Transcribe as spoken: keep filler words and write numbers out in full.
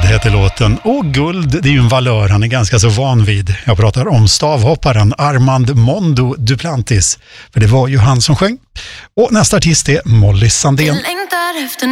heter låten. Och guld, det är ju en valör han är ganska så van vid. Jag pratar om stavhopparen Armand Mondo Duplantis. För det var ju han som sjöng. Och nästa artist är Molly Sandén. Jag längtar efter